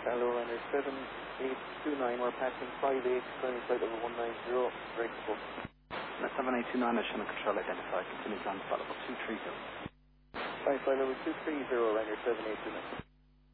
Hello, runner 7829, we're passing 58, climbing flight level 190, breakable. 7829, National Control identified, continues on flight level 230. Flight level 230, runner 7829.